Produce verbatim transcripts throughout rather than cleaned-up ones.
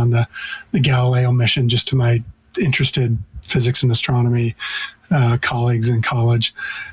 on the, the Galileo mission just to my interested physics and astronomy uh, colleagues in college,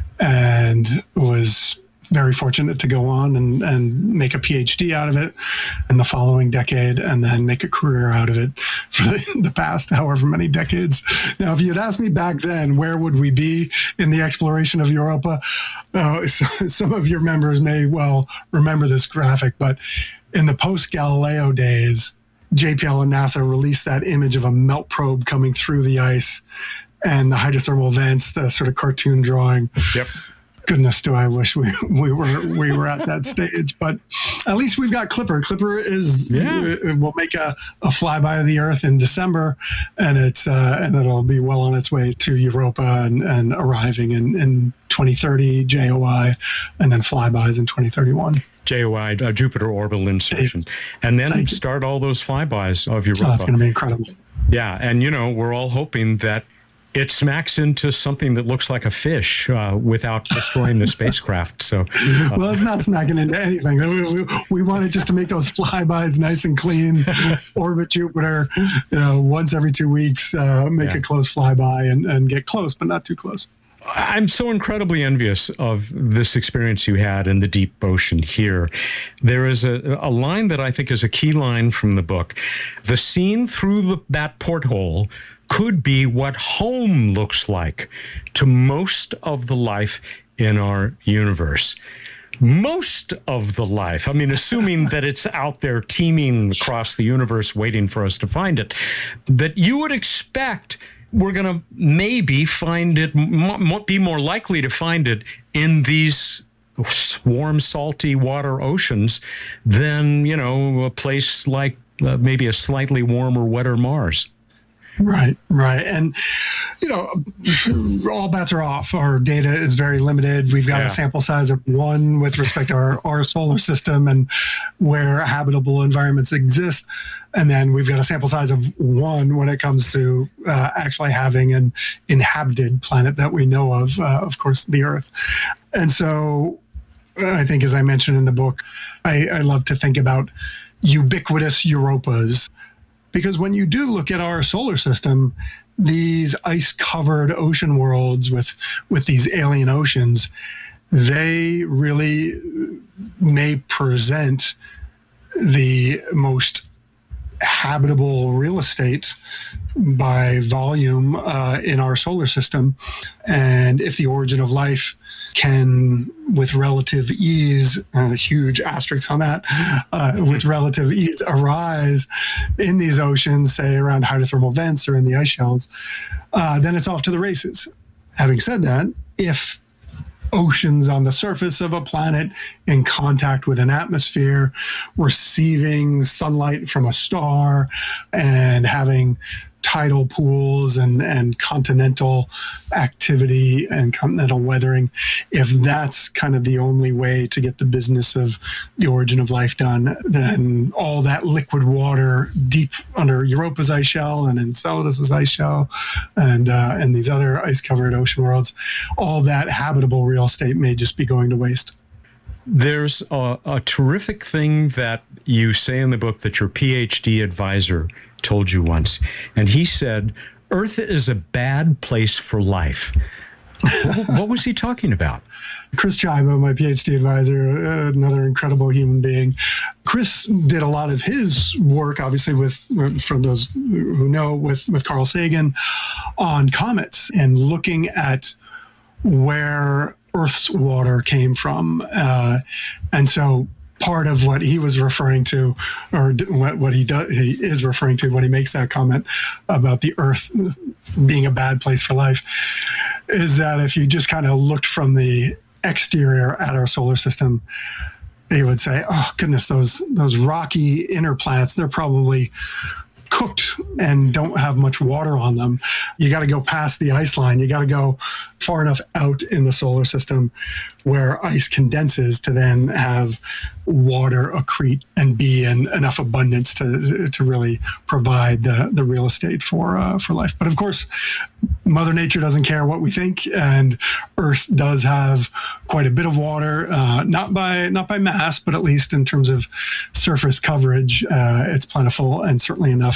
and was very fortunate to go on and, and make a PhD out of it in the following decade, and then make a career out of it for the, the past however many decades. Now, if you'd asked me back then, where would we be in the exploration of Europa? Uh, so, some of your members may well remember this graphic, but in the post-Galileo days, J P L and NASA released that image of a melt probe coming through the ice and the hydrothermal vents, the sort of cartoon drawing. Yep. Goodness, do I wish we, we were we were at that stage, but at least we've got Clipper. Clipper is yeah. will make a, a flyby of the Earth in December, and it's uh, and it'll be well on its way to Europa and, and arriving in, in twenty thirty J O I, and then flybys in twenty thirty-one. J O I, uh, Jupiter Orbital Insertion, and then start all those flybys of Europa. Oh, that's going to be incredible. Yeah, and you know, we're all hoping that it smacks into something that looks like a fish uh, without destroying the spacecraft. So, uh, well, it's not smacking into anything. We, we, we wanted just to make those flybys nice and clean, orbit Jupiter, you know, once every two weeks, uh, make yeah. a close flyby and, and get close, but not too close. I'm so incredibly envious of this experience you had in the deep ocean here. There is a, a line that I think is a key line from the book. The scene through the, that porthole could be what home looks like to most of the life in our universe. Most of the life. I mean, assuming that it's out there teeming across the universe waiting for us to find it, that you would expect we're going to maybe find it, be more likely to find it in these warm, salty water oceans than, you know, a place like uh, maybe a slightly warmer, wetter Mars. Right, right. And, you know, all bets are off. Our data is very limited. We've got yeah. a sample size of one with respect to our, our solar system and where habitable environments exist. And then we've got a sample size of one when it comes to uh, actually having an inhabited planet that we know of, uh, of course, the Earth. And so I think, as I mentioned in the book, I, I love to think about ubiquitous Europas. Because when you do look at our solar system, these ice-covered ocean worlds with, with these alien oceans, they really may present the most habitable real estate by volume uh, in our solar system. And if the origin of life can, with relative ease, uh, huge asterisks on that, uh, with relative ease arise in these oceans, say around hydrothermal vents or in the ice shelves, uh, then it's off to the races. Having said that, if oceans on the surface of a planet in contact with an atmosphere, receiving sunlight from a star, and having tidal pools and, and continental activity and continental weathering, if that's kind of the only way to get the business of the origin of life done, then all that liquid water deep under Europa's ice shell and Enceladus's ice shell and, uh, and these other ice-covered ocean worlds, all that habitable real estate may just be going to waste. There's a, a terrific thing that you say in the book that your PhD advisor told you once, and he said, Earth is a bad place for life. What was he talking about? Chris Chiba, my PhD advisor, uh, another incredible human being. Chris did a lot of his work, obviously, with, for those who know, with, with Carl Sagan on comets and looking at where Earth's water came from. Uh, and so part of what he was referring to, or what he does, he is referring to when he makes that comment about the Earth being a bad place for life, is that if you just kind of looked from the exterior at our solar system, he would say, "Oh goodness, those those rocky inner planets, they're probably cooked and don't have much water on them. You got to go past the ice line. You got to go far enough out in the solar system where ice condenses to then have water accrete and be in enough abundance to to really provide the, the real estate for uh, for life." But of course, Mother Nature doesn't care what we think, and Earth does have quite a bit of water, uh, not by not by mass, but at least in terms of surface coverage, uh, it's plentiful and certainly enough